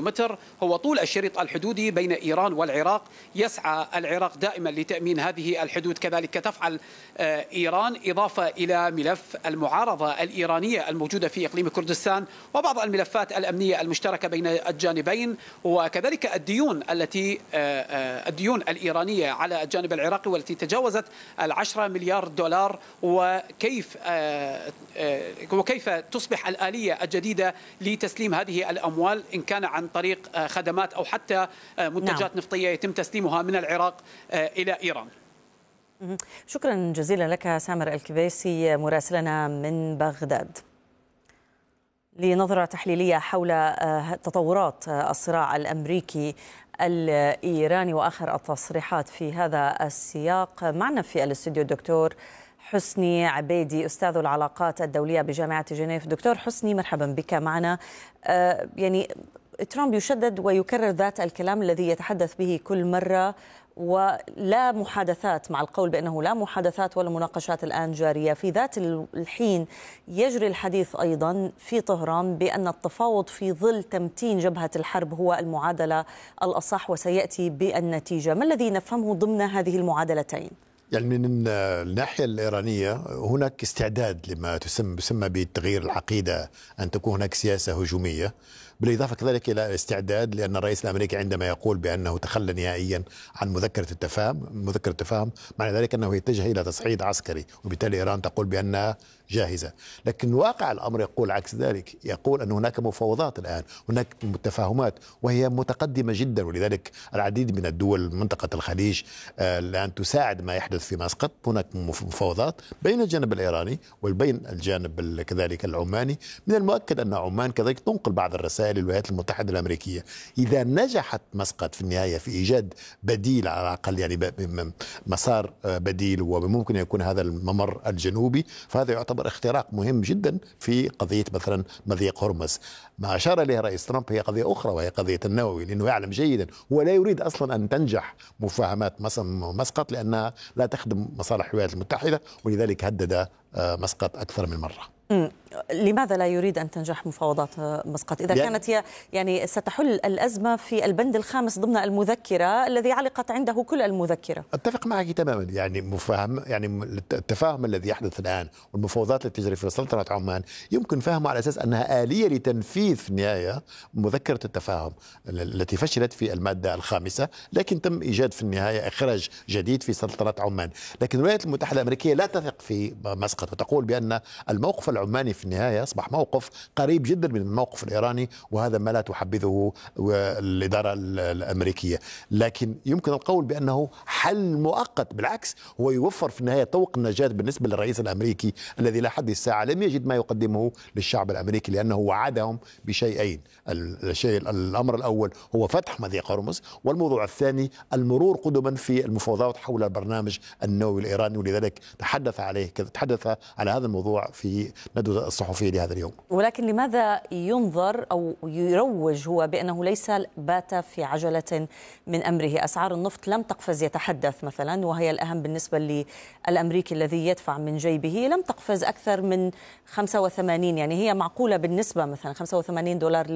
كيلومتر هو طول الشريط الحدودي بين إيران والعراق. يسعى العراق دائما لتأمين هذه الحدود، كذلك تفعل إيران، إضافة إلى ملف المعارضة الإيرانية الموجودة في إقليم كردستان وبعض الملفات الأمنية المشتركة بين الجانبين، وكذلك الديون الديون الإيرانية على الجانب العراقي والتي تجاوزت 10 مليار دولار، وكيف تصبح الآلية الجديدة لتسليم هذه الأموال إن كان عن طريق خدمات أو حتى منتجات نفطية يتم تسليمها من العراق إلى إيران. شكرا جزيلا لك سامر الكبيسي مراسلنا من بغداد. لنظرة تحليلية حول تطورات الصراع الأمريكي الإيراني وآخر التصريحات في هذا السياق، معنا في الاستوديو الدكتور حسني عبيدي أستاذ العلاقات الدولية بجامعة جنيف. دكتور حسني، مرحبا بك معنا. يعني ترامب يشدد ويكرر ذات الكلام الذي يتحدث به كل مرة، ولا محادثات، مع القول بأنه لا محادثات ولا مناقشات الآن جارية. في ذات الحين يجري الحديث أيضا في طهران بأن التفاوض في ظل تمتين جبهة الحرب هو المعادلة الأصح وسيأتي بالنتيجة. ما الذي نفهمه ضمن هذه المعادلتين؟ يعني من الناحية الإيرانية هناك استعداد لما يسمى بتغيير العقيدة، أن تكون هناك سياسة هجومية، بالإضافة كذلك إلى استعداد لأن الرئيس الأمريكي عندما يقول بأنه تخلى نهائيا عن مذكرة التفاهم معنى ذلك أنه يتجه إلى تصعيد عسكري، وبالتالي إيران تقول بأنها جاهزة. لكن واقع الأمر يقول عكس ذلك، يقول أن هناك مفاوضات الآن، هناك تفاهمات وهي متقدمة جدا، ولذلك العديد من الدول منطقة الخليج الآن تساعد ما يحدث في مسقط. هناك مفاوضات بين الجانب الإيراني وبين الجانب كذلك العماني. من المؤكد أن عمان كذلك تنقل بعض الرسائل للولايات المتحدة الأمريكية. إذا نجحت مسقط في النهاية في إيجاد بديل على الأقل، يعني مسار بديل وممكن يكون هذا الممر الجنوبي، فهذا يعتبر اختراق مهم جدا في قضية مثلا مضيق هرمز. ما أشار إليه رئيس ترامب هي قضية أخرى وهي قضية النووي، لأنه يعلم جيدا ولا يريد أصلا أن تنجح مفاهمات مسقط لأنها لا تخدم مصالح الولايات المتحدة، ولذلك هدد مسقط أكثر من مرة. لماذا لا يريد أن تنجح مفاوضات مسقط إذا كانت هي يعني ستحل الأزمة في البند الخامس ضمن المذكرة الذي علقت عنده كل المذكرة؟ أتفق معك تماما. يعني التفاهم الذي يحدث الآن والمفاوضات التي تجري في سلطنة عمان يمكن فهمه على أساس أنها آلية لتنفيذ في النهاية مذكرة التفاهم التي فشلت في المادة الخامسة، لكن تم إيجاد في النهاية إخراج جديد في سلطنة عمان. لكن الولايات المتحدة الأمريكية لا تثق في مسقط وتقول بأن الموقف العماني في النهاية أصبح موقف قريب جدا من الموقف الإيراني، وهذا ما لا تحبذه الإدارة الأمريكية. لكن يمكن القول بأنه حل مؤقت، بالعكس هو يوفر في النهاية طوق النجاة بالنسبة للرئيس الأمريكي الذي لا حد الساعة لم يجد ما يقدمه للشعب الأمريكي، لأنه وعدهم بشيئين. الأمر الأول هو فتح مضيق هرمز، والموضوع الثاني المرور قدما في المفاوضات حول البرنامج النووي الإيراني، ولذلك تحدث على هذا الموضوع في ندوة الصحفية لهذا اليوم. ولكن لماذا ينظر أو يروج هو بأنه ليس بات في عجلة من أمره؟ أسعار النفط لم تقفز، يتحدث مثلا، وهي الأهم بالنسبة للأمريكي الذي يدفع من جيبه، لم تقفز أكثر من 85، يعني هي معقولة بالنسبة مثلا $85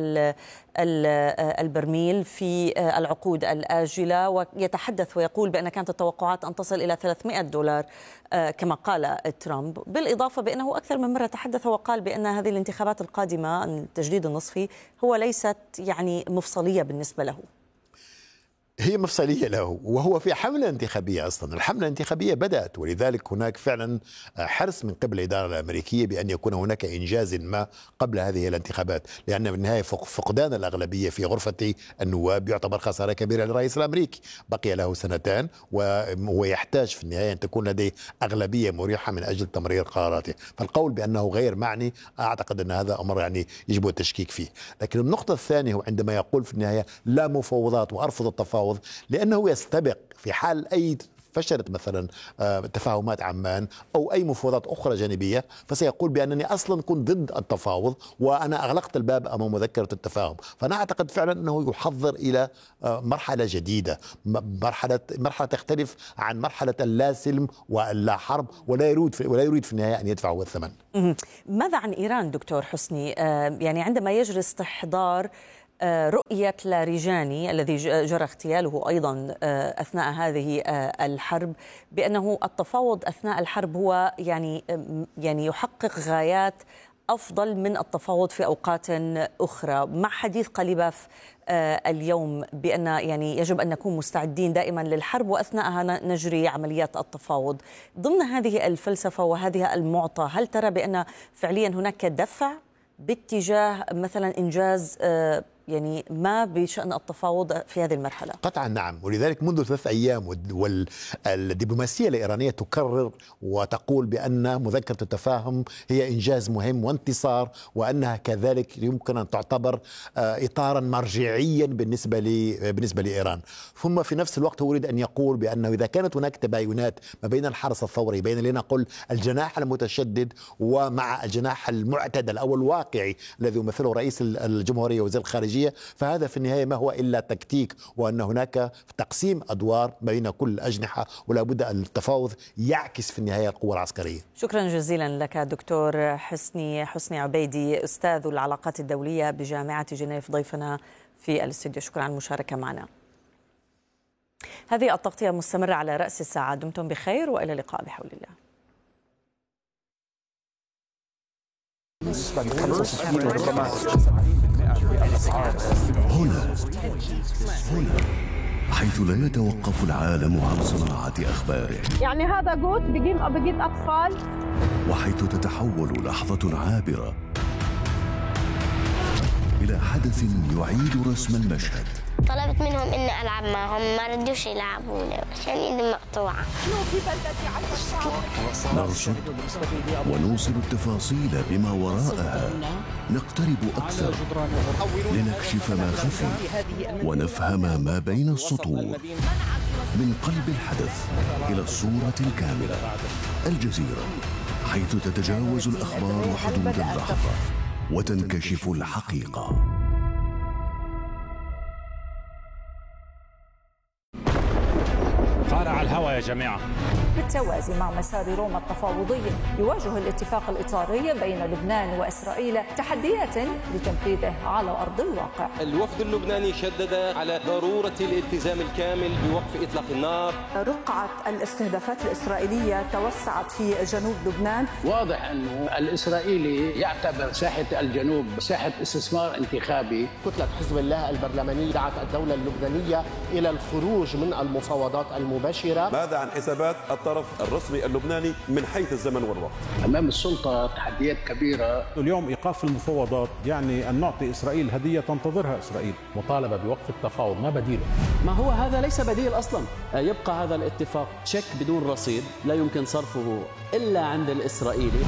للبرميل في العقود الآجلة، ويتحدث ويقول بأن كانت التوقعات أن تصل إلى $300 كما قال ترامب. بالإضافة بأنه أكثر من مرة تحدث وقال بأن هذه الانتخابات القادمة التجديد النصفي هو ليست يعني مفصلية بالنسبة له. هي مفصلية له، وهو في حملة انتخابية. أصلا الحملة الانتخابية بدأت، ولذلك هناك فعلا حرص من قبل الإدارة الأمريكية بأن يكون هناك إنجاز ما قبل هذه الانتخابات، لأن بالنهاية فقدان الأغلبية في غرفة النواب يعتبر خسارة كبيرة للرئيس الأمريكي. بقي له 2 وهو يحتاج في النهاية أن تكون لديه أغلبية مريحة من أجل تمرير قراراته، فالقول بأنه غير معني أعتقد أن هذا أمر يعني يجب التشكيك فيه. لكن النقطة الثانية هو عندما يقول في النهاية لا مفاوضات وأرفض التفاوض، لأنه يستبق في حال أي فشلت مثلا تفاهمات عمان أو أي مفاوضات أخرى جانبية، فسيقول بأنني أصلا كنت ضد التفاوض وأنا أغلقت الباب أمام مذكرة التفاهم. فأنا أعتقد فعلا أنه يحضر إلى مرحلة جديدة، مرحلة تختلف عن مرحلة اللا سلم واللا حرب، ولا يريد في النهاية أن يدفع هو الثمن. ماذا عن إيران دكتور حسني؟ يعني عندما يجري استحضار رؤية لاریجاني الذي جرى اغتياله أيضا أثناء هذه الحرب بأنه التفاوض أثناء الحرب هو يعني يحقق غايات أفضل من التفاوض في أوقات أخرى، مع حديث قليباف اليوم بأن يعني يجب أن نكون مستعدين دائما للحرب وأثناءها نجري عمليات التفاوض. ضمن هذه الفلسفة وهذه المعطى، هل ترى بأن فعليا هناك دفع باتجاه مثلا إنجاز يعني ما بشأن التفاوض في هذه المرحلة؟ قطعا نعم، ولذلك منذ 3 أيام والدبلوماسية الإيرانية تكرر وتقول بأن مذكرة التفاهم هي إنجاز مهم وانتصار، وأنها كذلك يمكن أن تعتبر إطارا مرجعيا بالنسبة لإيران. ثم في نفس الوقت هو يريد أن يقول بأنه إذا كانت هناك تباينات ما بين الحرس الثوري، بين لنقل الجناح المتشدد ومع الجناح المعتدل أو الواقعي الذي يمثله رئيس الجمهورية وزير الخارجية، فهذا في النهاية ما هو إلا تكتيك، وأن هناك تقسيم أدوار بين كل الأجنحة، ولا بد أن التفاوض يعكس في النهاية القوة العسكرية. شكرا جزيلا لك دكتور حسني عبيدي، أستاذ العلاقات الدولية بجامعة جنيف، ضيفنا في الاستوديو. شكرا على المشاركة معنا. هذه التغطية مستمرة على رأس الساعة. دمتم بخير وإلى اللقاء بحول الله. هنا حيث لا يتوقف العالم عن صناعة أخباره، يعني هذا جوت بجيب أطفال، وحيث تتحول لحظة عابرة إلى حدث يعيد رسم المشهد. طلبت منهم إني ألعب معهم، ما ردوش يلعبوني عشان إيدي مقطوعة. نرصد ونوصل التفاصيل بما وراءها، نقترب أكثر لنكشف ما خفي ونفهم ما بين السطور. من قلب الحدث إلى الصورة الكاملة. الجزيرة، حيث تتجاوز الأخبار حدود اللحظة وتنكشف الحقيقة. قارع الهوى يا جماعة. بالتوازي مع مسار روما التفاوضي، يواجه الاتفاق الإطاري بين لبنان وإسرائيل تحديات لتنفيذه على أرض الواقع. الوفد اللبناني شدد على ضرورة الالتزام الكامل بوقف إطلاق النار. رقعة الاستهدافات الإسرائيلية توسعت في جنوب لبنان. واضح أنه الإسرائيلي يعتبر ساحة الجنوب ساحة استثمار انتخابي. كتلة حزب الله البرلمانية دعت الدولة اللبنانية إلى الخروج من المفاوضات المباشرة. ماذا عن حسابات الطرف الرسمي اللبناني من حيث الزمن والوقت؟ أمام السلطة تحديات كبيرة. اليوم إيقاف المفاوضات يعني أن نعطي إسرائيل هدية تنتظرها إسرائيل. مطالبة بوقف التفاوض، ما بديله؟ ما هو هذا ليس بديل أصلا. يبقى هذا الاتفاق تشيك بدون رصيد لا يمكن صرفه إلا عند الإسرائيلي.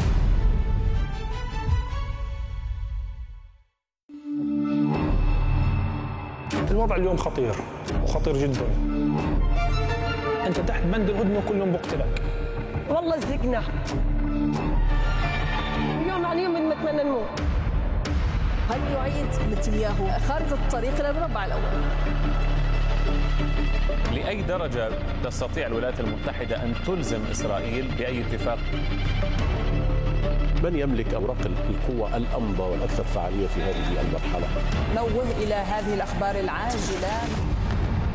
الوضع اليوم خطير وخطير جدا. أنت تحت بند الهدنة وكلهم بقتلك. والله زقنا يوم عن يوم نتمنى نموت. هل يعيد نتنياهو خارطة الطريق إلى المربع الأول؟ لأي درجة تستطيع الولايات المتحدة أن تلزم إسرائيل بأي اتفاق؟ من يملك أوراق القوة الأمضى والأكثر فعالية في هذه المرحلة؟ نوه إلى هذه الأخبار العاجلة.